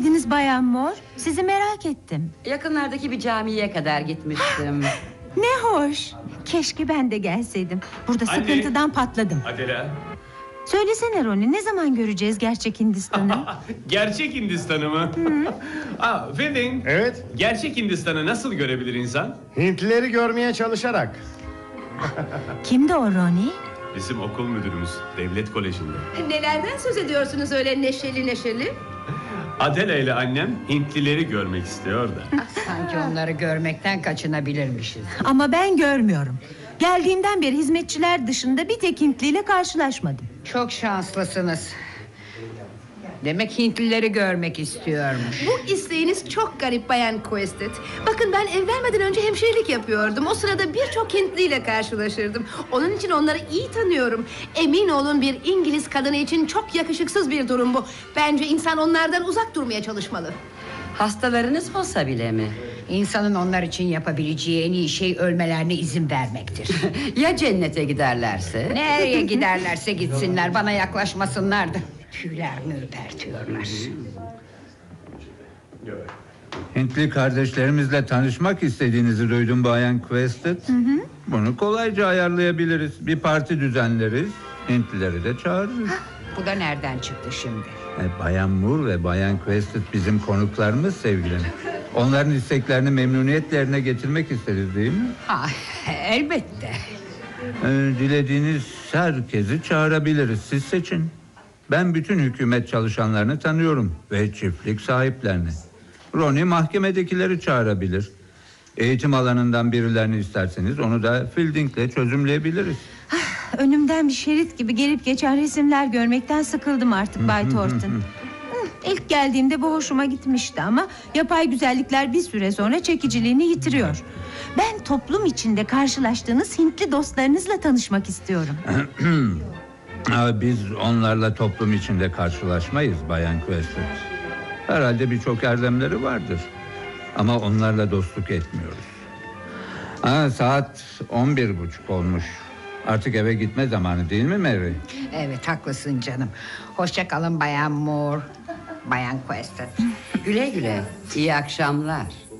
Neredeydiniz Bayan Moore? Sizi merak ettim. Yakınlardaki bir camiye kadar gitmiştim. Ne hoş. Keşke ben de gelseydim. Burada sıkıntıdan patladım. Adela. Söylesene Ronnie, ne zaman göreceğiz gerçek Hindistan'ı? Gerçek Hindistan'ı mı? Fielding. Evet. Gerçek Hindistan'ı nasıl görebilir insan? Hintlileri görmeye çalışarak. Kimdi o Ronnie? Bizim okul müdürümüz devlet kolejinde. Nelerden söz ediyorsunuz öyle neşeli neşeli? Adela ile annem Hintlileri görmek istiyor da. Sanki onları görmekten kaçınabilirmişiz. Ama ben görmüyorum. Geldiğimden beri hizmetçiler dışında bir tek Hintliyle karşılaşmadım. Çok şanslısınız. Demek Hintlileri görmek istiyormuş. Bu isteğiniz çok garip Bayan Quested. Bakın, ben evlenmeden önce hemşirelik yapıyordum. O sırada birçok Hintliyle karşılaşırdım. Onun için onları iyi tanıyorum. Emin olun, bir İngiliz kadını için çok yakışıksız bir durum bu. Bence insan onlardan uzak durmaya çalışmalı. Hastalarınız olsa bile mi? İnsanın onlar için yapabileceği en iyi şey ölmelerine izin vermektir. Ya cennete giderlerse? Nereye giderlerse gitsinler, bana yaklaşmasınlar da. Tüylerimi ürpertiyorlar. Hintli kardeşlerimizle tanışmak istediğinizi duydum Bayan Quested. Bunu kolayca ayarlayabiliriz. Bir parti düzenleriz, Hintlileri de çağırırız. Bu da nereden çıktı şimdi? Bayan Moore ve Bayan Quested bizim konuklarımız sevgilim. Onların isteklerini memnuniyetle yerine getirmek isteriz, değil mi? Elbette. Dilediğiniz herkesi çağırabiliriz. Siz seçin. Ben bütün hükümet çalışanlarını tanıyorum ve çiftlik sahiplerini. Ronnie mahkemedekileri çağırabilir. Eğitim alanından birilerini isterseniz onu da Fielding'le çözümleyebiliriz. Önümden bir şerit gibi gelip geçen resimler görmekten sıkıldım artık Bay Thornton. İlk geldiğimde bu hoşuma gitmişti ama yapay güzellikler bir süre sonra çekiciliğini yitiriyor. Ben toplum içinde karşılaştığınız Hintli dostlarınızla tanışmak istiyorum. Biz onlarla toplum içinde karşılaşmayız Bayan Quested. Herhalde birçok erdemleri vardır. Ama onlarla dostluk etmiyoruz. Saat 11:30 olmuş. Artık eve gitme zamanı değil mi Mary? Evet, haklısın canım. Hoşça kalın Bayan Moore, Bayan Quested. Güle güle. İyi akşamlar.